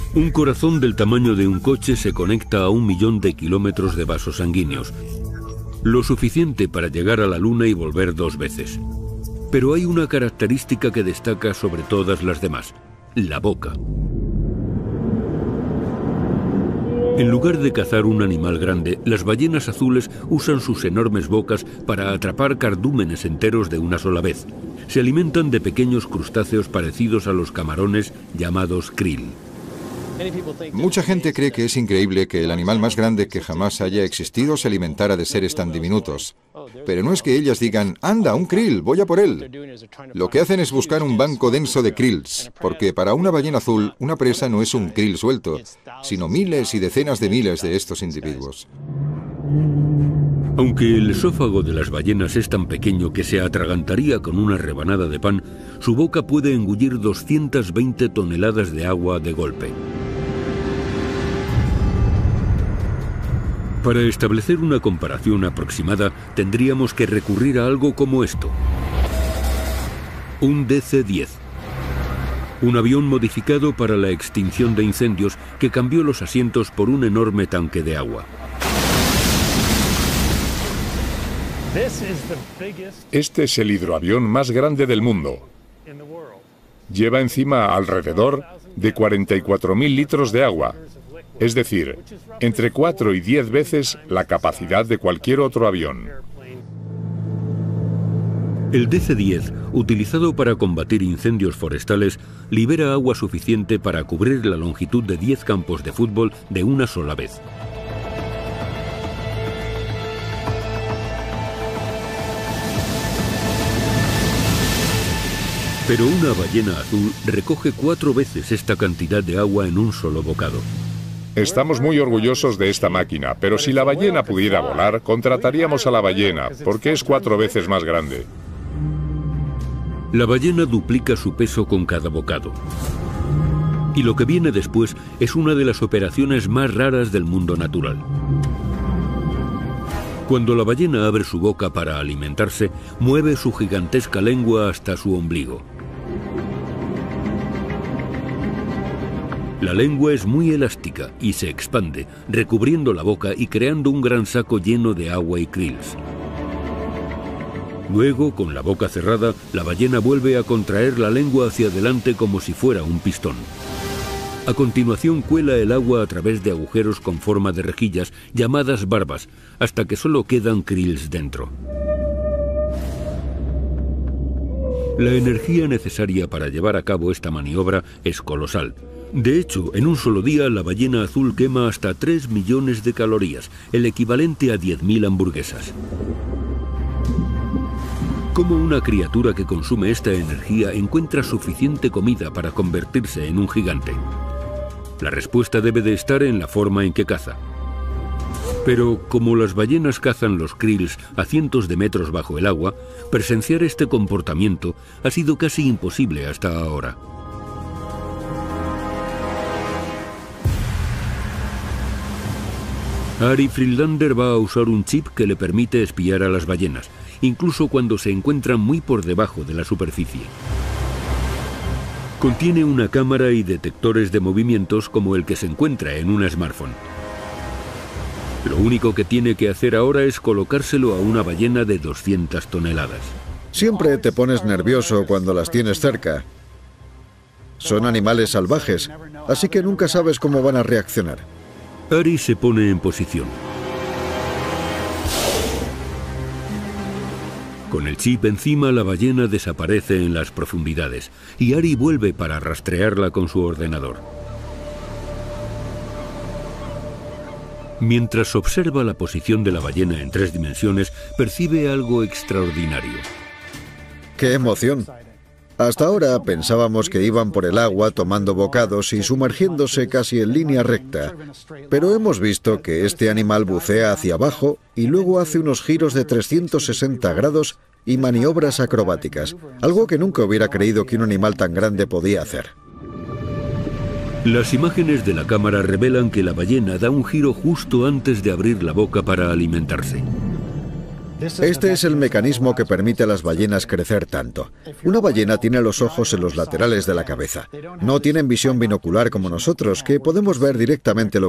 Un corazón del tamaño de un coche se conecta a 1 millón de kilómetros de vasos sanguíneos, lo suficiente para llegar a la Luna y volver 2 veces. Pero hay una característica que destaca sobre todas las demás: la boca. En lugar de cazar un animal grande, las ballenas azules usan sus enormes bocas para atrapar cardúmenes enteros de una sola vez. Se alimentan de pequeños crustáceos parecidos a los camarones llamados krill. Mucha gente cree que es increíble que el animal más grande que jamás haya existido se alimentara de seres tan diminutos. Pero no es que ellas digan, ¡anda, un krill, voy a por él! Lo que hacen es buscar un banco denso de krills, porque para una ballena azul, una presa no es un krill suelto, sino miles y decenas de miles de estos individuos. Aunque el esófago de las ballenas es tan pequeño que se atragantaría con una rebanada de pan, su boca puede engullir 220 toneladas de agua de golpe. Para establecer una comparación aproximada, tendríamos que recurrir a algo como esto. Un DC-10. Un avión modificado para la extinción de incendios que cambió los asientos por un enorme tanque de agua. Este es el hidroavión más grande del mundo. Lleva encima alrededor de 44.000 litros de agua, es decir, entre 4 y 10 veces la capacidad de cualquier otro avión. El DC-10, utilizado para combatir incendios forestales, libera agua suficiente para cubrir la longitud de 10 campos de fútbol de una sola vez. Pero una ballena azul recoge 4 veces esta cantidad de agua en un solo bocado. Estamos muy orgullosos de esta máquina, pero si la ballena pudiera volar, contrataríamos a la ballena, porque es 4 veces más grande. La ballena duplica su peso con cada bocado. Y lo que viene después es una de las operaciones más raras del mundo natural. Cuando la ballena abre su boca para alimentarse, mueve su gigantesca lengua hasta su ombligo. La lengua es muy elástica y se expande, recubriendo la boca y creando un gran saco lleno de agua y krills. Luego, con la boca cerrada, la ballena vuelve a contraer la lengua hacia adelante como si fuera un pistón. A continuación cuela el agua a través de agujeros con forma de rejillas llamadas barbas, hasta que solo quedan krills dentro. La energía necesaria para llevar a cabo esta maniobra es colosal. De hecho, en un solo día la ballena azul quema hasta 3 millones de calorías, el equivalente a 10.000 hamburguesas. ¿Cómo una criatura que consume esta energía encuentra suficiente comida para convertirse en un gigante? La respuesta debe de estar en la forma en que caza. Pero como las ballenas cazan los krills a cientos de metros bajo el agua, presenciar este comportamiento ha sido casi imposible hasta ahora. Ari Friedlander va a usar un chip que le permite espiar a las ballenas, incluso cuando se encuentran muy por debajo de la superficie. Contiene una cámara y detectores de movimientos como el que se encuentra en un smartphone. Lo único que tiene que hacer ahora es colocárselo a una ballena de 200 toneladas. Siempre te pones nervioso cuando las tienes cerca. Son animales salvajes, así que nunca sabes cómo van a reaccionar. Ari se pone en posición. Con el chip encima, la ballena desaparece en las profundidades y Ari vuelve para rastrearla con su ordenador. Mientras observa la posición de la ballena en 3 dimensiones, percibe algo extraordinario. ¡Qué emoción! Hasta ahora pensábamos que iban por el agua tomando bocados y sumergiéndose casi en línea recta, pero hemos visto que este animal bucea hacia abajo y luego hace unos giros de 360 grados y maniobras acrobáticas, algo que nunca hubiera creído que un animal tan grande podía hacer. Las imágenes de la cámara revelan que la ballena da un giro justo antes de abrir la boca para alimentarse. Este es el mecanismo que permite a las ballenas crecer tanto. Una ballena tiene los ojos en los laterales de la cabeza. No tienen visión binocular como nosotros, que podemos ver directamente lo